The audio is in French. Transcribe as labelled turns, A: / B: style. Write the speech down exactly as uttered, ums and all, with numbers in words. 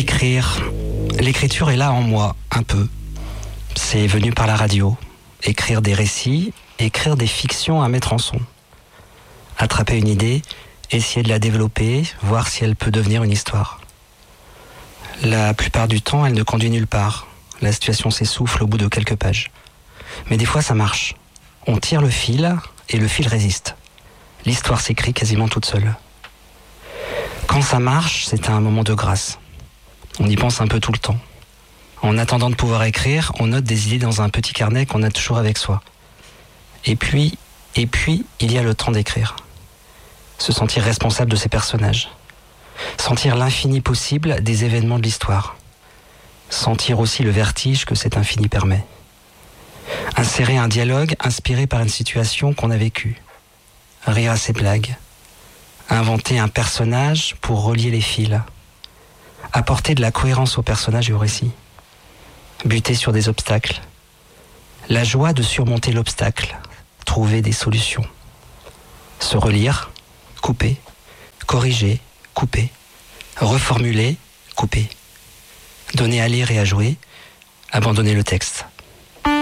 A: Écrire. L'écriture est là en moi, un peu. C'est venu par la radio. Écrire des récits, écrire des fictions à mettre en son. Attraper une idée, essayer de la développer, voir si elle peut devenir une histoire. La plupart du temps, elle ne conduit nulle part. La situation s'essouffle au bout de quelques pages. Mais des fois, ça marche. On tire le fil et le fil résiste. L'histoire s'écrit quasiment toute seule. Quand ça marche, c'est un moment de grâce. On y pense un peu tout le temps. En attendant de pouvoir écrire, on note des idées dans un petit carnet qu'on a toujours avec soi. Et puis, et puis, il y a le temps d'écrire. Se sentir responsable de ses personnages. Sentir l'infini possible des événements de l'histoire. Sentir aussi le vertige que cet infini permet. Insérer un dialogue inspiré par une situation qu'on a vécue. Rire à ses blagues. Inventer un personnage pour relier les fils. Apporter de la cohérence au personnage et au récit. Buter sur des obstacles. La joie de surmonter l'obstacle. Trouver des solutions. Se relire, couper, corriger, couper, reformuler, couper. Donner à lire et à jouer, abandonner le texte.